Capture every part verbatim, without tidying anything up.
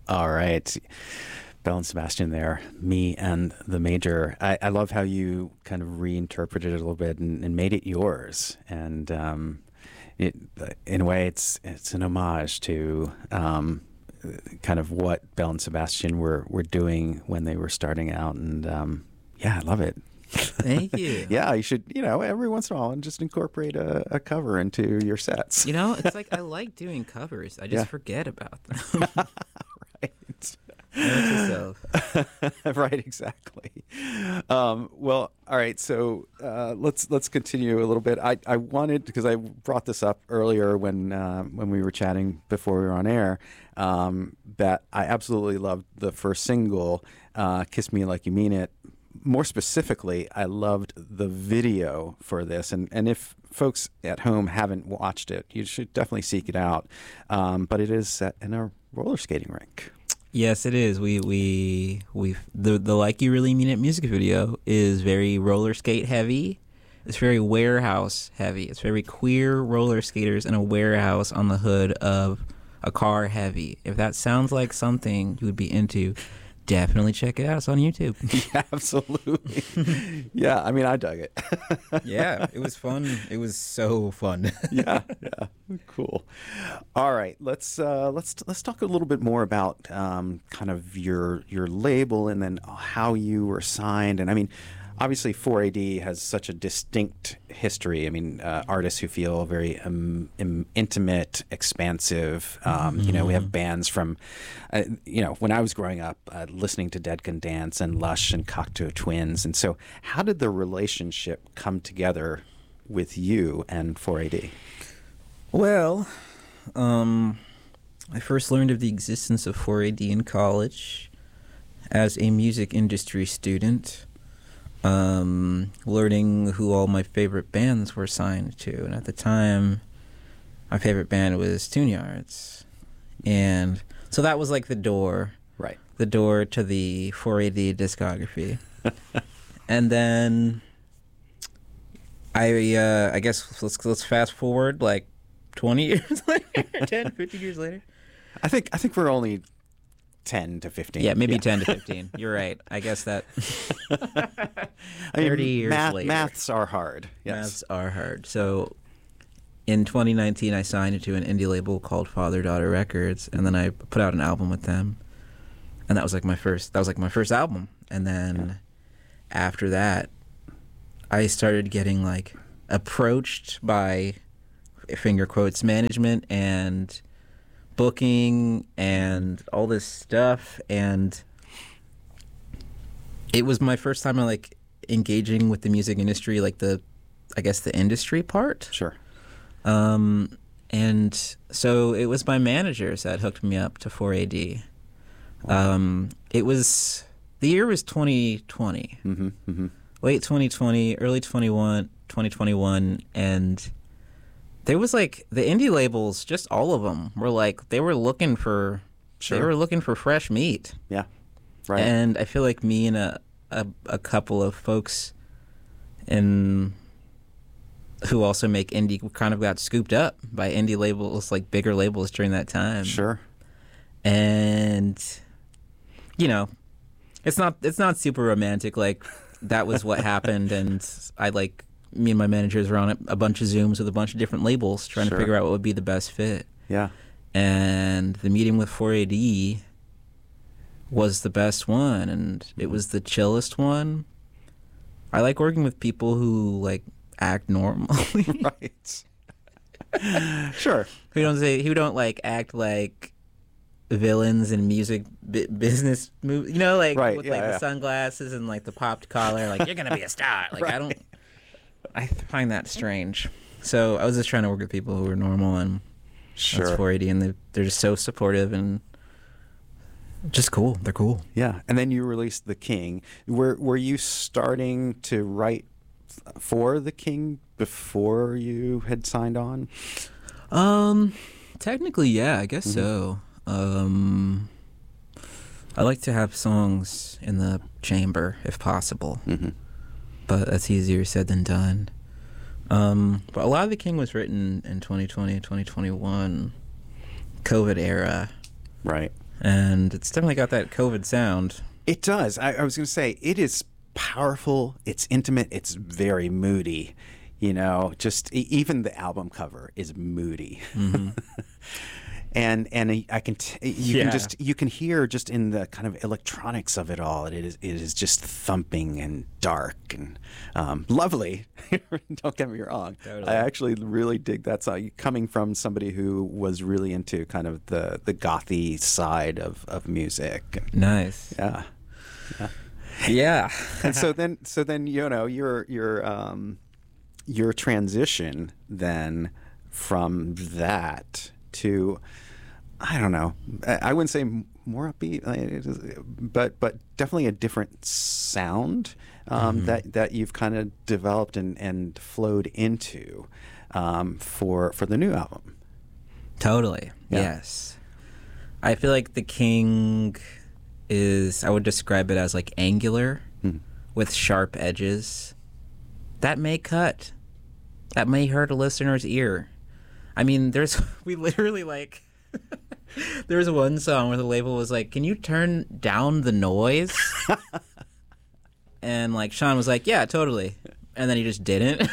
All right. Belle and Sebastian there, Me and the Major. I, I love how you kind of reinterpreted it a little bit and, and made it yours. And um, it, in a way, it's it's an homage to um, kind of what Belle and Sebastian were, were doing when they were starting out. And um, yeah, I love it. Thank you. Yeah, you should, you know, every once in a while and just incorporate a, a cover into your sets. You know, it's like I like doing covers. I just Yeah. forget about them. Right. Note yourself. Right, exactly. Um, well, all right. So uh, let's let's continue a little bit. I, I wanted, because I brought this up earlier when uh, when we were chatting before we were on air, um, that I absolutely loved the first single, uh, "Kiss Me Like You Mean It." More specifically, I loved the video for this, and and if folks at home haven't watched it, you should definitely seek it out. Um, but it is set in a roller skating rink. Yes, it is. We we we the the Like You Really Mean It music video is very roller skate heavy. It's very warehouse heavy. It's very queer roller skaters in a warehouse on the hood of a car heavy. If that sounds like something you would be into, definitely check it out. It's on YouTube. Yeah, absolutely. Yeah, I mean, I dug it. Yeah, it was fun. It was so fun. Yeah, yeah, cool. All right, let's uh, let's let's talk a little bit more about um, kind of your your label and then how you were signed. And I mean, obviously, four A D has such a distinct history. I mean, uh, artists who feel very um, im- intimate, expansive. Um, mm-hmm. You know, we have bands from, uh, you know, when I was growing up, uh, listening to Dead Can Dance and Lush and Cocteau Twins. And so, how did the relationship come together with you and four A D? Well, um, I first learned of the existence of four A D in college as a music industry student. Um, learning who all my favorite bands were signed to. And at the time, my favorite band was Tune Yards. And so that was like the door. Right. The door to the four A D discography. And then I uh, I guess let's let's fast forward like twenty years later, ten, fifteen years later. I think I think we're only ten to fifteen. Yeah, maybe yeah. ten to fifteen. You're right. I guess that I mean, thirty years math, later. Maths are hard. Yes. Maths are hard. So in twenty nineteen, I signed to an indie label called Father Daughter Records, and then I put out an album with them. And that was like my first that was like my first album. And then after that, I started getting like approached by finger quotes management and booking and all this stuff, and it was my first time like engaging with the music industry, like the I guess the industry part. Sure. Um and so it was my managers that hooked me up to four A D. Wow. Um it was the year was twenty twenty. Mm-hmm, mm-hmm. Late twenty twenty, early twenty-one, twenty twenty-one, and there was like the indie labels, just all of them were like they were looking for, sure. they were looking for fresh meat. Yeah, right. And I feel like me and a a, a couple of folks, in who also make indie, kind of got scooped up by indie labels, like bigger labels during that time. Sure. And you know, it's not it's not super romantic. Like that was what happened, and I like. Me and my managers were on a, a bunch of Zooms with a bunch of different labels trying Sure. to figure out what would be the best fit. Yeah. And the meeting with four A D was the best one, and it was the chillest one. I like working with people who like act normally. Right. Sure. Who don't say who don't like act like villains in music bi- business movies. You know, like right. with yeah, like yeah. the sunglasses and like the popped collar, like you're gonna be a star. Like right. I don't I find that strange. So I was just trying to work with people who were normal, and Sure. that's four A D, and they, they're just so supportive and just cool. They're cool. Yeah. And then you released The King. Were Were you starting to write for The King before you had signed on? Um, technically, yeah, I guess Mhm. so. Um, I like to have songs in the chamber if possible, Mm-hmm. but that's easier said than done. Um, but a lot of The King was written in twenty twenty, twenty twenty-one, COVID era. Right. and it's definitely got that COVID sound. It does. I, I was going to say it is powerful. It's intimate. It's very moody. You know, just e- even the album cover is moody. Mm-hmm. And and I can t- you Yeah. can just you can hear just in the kind of electronics of it all. It is it is just thumping and dark and um, lovely. Don't get me wrong. Totally. I actually really dig that song. Coming from somebody who was really into kind of the the gothy side of, of music. Nice. Yeah. Yeah. Yeah. And so then so then you know your your um your transition then from that to, I don't know, I wouldn't say more upbeat, but but definitely a different sound um, mm-hmm. that that you've kind of developed and, and flowed into um, for for the new album. Totally. Yeah. Yes. I feel like The King is, I would describe it as like angular mm-hmm. with sharp edges. That may cut. That may hurt a listener's ear. I mean, there's, we literally like, there was one song where the label was like, can you turn down the noise? And like Sean was like, yeah, totally. And then he just didn't.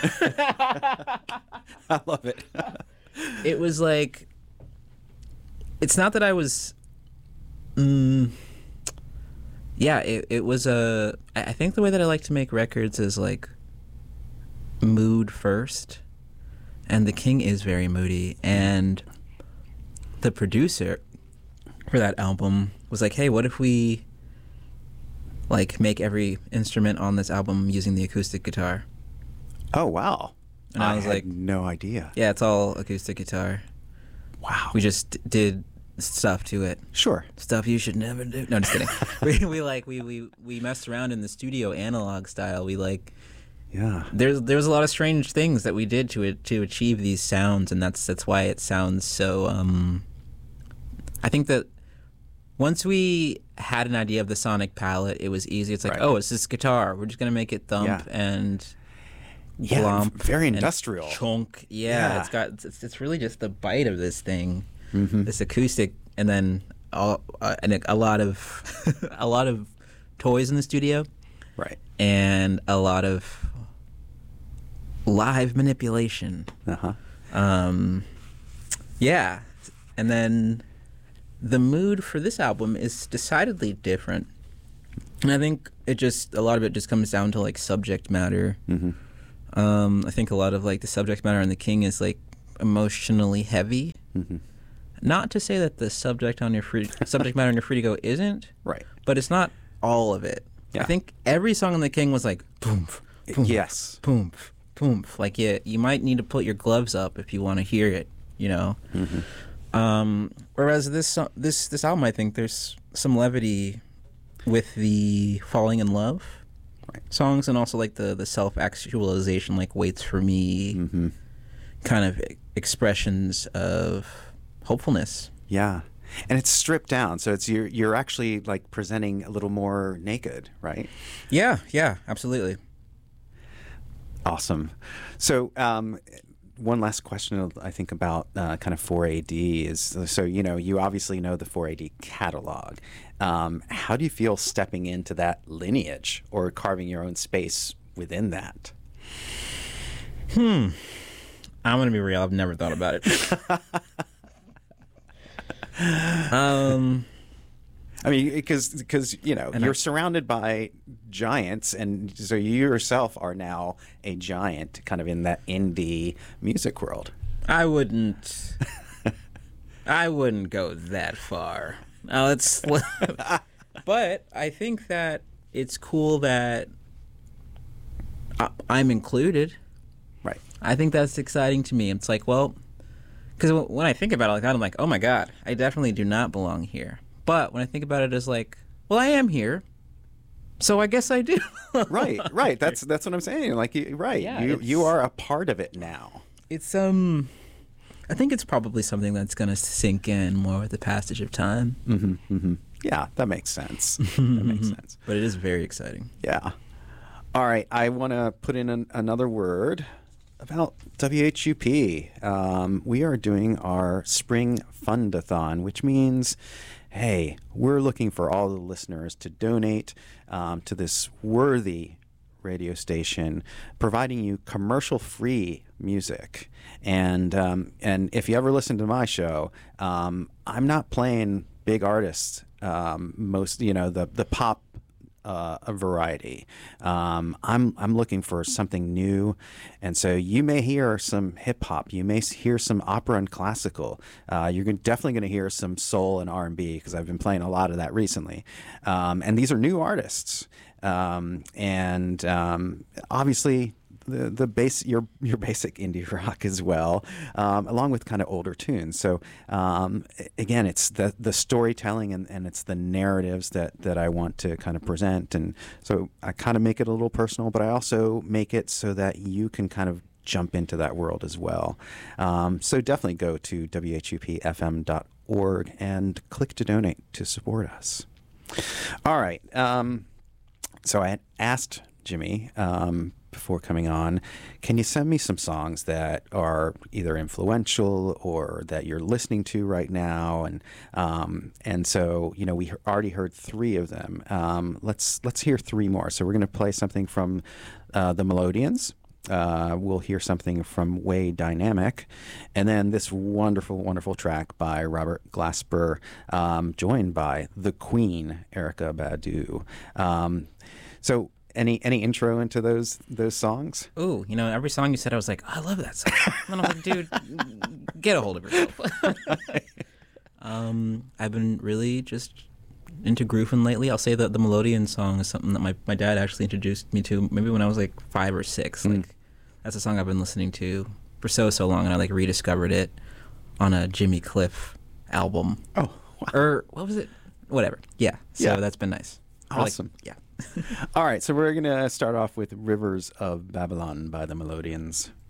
I love it. It was like, it's not that I was, mm, yeah, it, it was a, I think the way that I like to make records is like mood first. And The King is very moody. And the producer for that album was like, hey, what if we like make every instrument on this album using the acoustic guitar? Oh, wow. And I, I was had like, no idea. Yeah, it's all acoustic guitar. Wow. We just d- did stuff to it. Sure. Stuff you should never do. No, just kidding. we, we like we, we we messed around in the studio analog style. We like Yeah. There's there was a lot of strange things that we did to to achieve these sounds, and that's that's why it sounds so. Um, I think that once we had an idea of the sonic palette, it was easy. It's like, right. oh, it's this guitar. We're just gonna make it thump Yeah. and Yeah, glomp, very and industrial. chunk. Yeah, Yeah. it's got it's, it's really just the bite of this thing, Mm-hmm. this acoustic, and then all, uh, and a lot of a lot of toys in the studio, Right. and a lot of live manipulation. Uh-huh. Um, yeah, and then the mood for this album is decidedly different, and I think it just a lot of it just comes down to like subject matter. Mm-hmm. Um, I think a lot of like the subject matter on The King is like emotionally heavy. Mm-hmm. Not to say that the subject on your free subject matter on your Free to Go isn't, Right. but it's not all of it. Yeah. I think every song on The King was like boom, boom, Yes. boom, boom. Like you, you might need to put your gloves up if you want to hear it. You know. Mm-hmm. Um, whereas this so- this this album, I think there's some levity with the falling in love Right. songs, and also like the the self actualization, like Waits for Me, Mm-hmm. kind of expressions of hopefulness. Yeah. And it's stripped down, so it's you're you're actually like presenting a little more naked, right? Yeah, yeah, absolutely. Awesome. So, um, one last question I think about uh, kind of four A D is, so, you know, you obviously know the four A D catalog. Um, how do you feel stepping into that lineage or carving your own space within that? Hmm. I'm going to be real. I've never thought about it. um... I mean, because because you know And you're I- surrounded by giants, and so you yourself are now a giant, kind of in that indie music world. I wouldn't. I wouldn't go that far. Now let's. But I think that it's cool that I- I'm included. Right. I think that's exciting to me. It's like, well, because when I think about it like that, I'm like, oh my god, I definitely do not belong here. But when I think about it as like, well, I am here, so I guess I do. Right, right. That's that's what I'm saying. Like, you- right, Yeah, you it's- you are a part of it now. It's um, I think it's probably something that's gonna sink in more with the passage of time. Mm-hmm, mm-hmm. Yeah, that makes sense. That makes sense. But it is very exciting. Yeah. All right, I want to put in an, another word. about W H U P. Um, we are doing our spring fundathon, which means, hey, we're looking for all the listeners to donate um, to this worthy radio station, providing you commercial-free music. And um, and if you ever listen to my show, um, I'm not playing big artists. Um, most, you know, the the pop uh, variety. Um, I'm I'm looking for something new, and so you may hear some hip hop. You may hear some opera and classical. Uh, you're gonna, definitely going to hear some soul and R and B because I've been playing a lot of that recently. Um, and these are new artists. Um, and um, obviously the the base your your basic indie rock as well, um, along with kind of older tunes. So um, again, it's the the storytelling and, and it's the narratives that that I want to kind of present. And so I kind of make it a little personal, but I also make it so that you can kind of jump into that world as well. Um, so definitely go to W H U P F M dot org and click to donate to support us. All right. Um, So I had asked Jimmy um, before coming on, can you send me some songs that are either influential or that you're listening to right now? And um, and so, you know, we already heard three of them. Um, let's let's hear three more. So we're going to play something from uh, the Melodians. Uh, we'll hear something from Way Dynamic, and then this wonderful, wonderful track by Robert Glasper, um, joined by the Queen, Erykah Badu. Um, so, any any intro into those those songs? Ooh, you know, every song you said, I was like, oh, I love that song. And I'm like, dude, get a hold of yourself. um, I've been really just into grooving lately. I'll say that the Melodian song is something that my, my dad actually introduced me to maybe when I was like five or six. Mm. Like that's a song I've been listening to for so so long, and I like rediscovered it on a Jimmy Cliff album. Oh, wow. Or what was it? Whatever. Yeah. So Yeah. that's been nice. Awesome. Like, yeah. All right, so we're going to start off with Rivers of Babylon by the Melodians.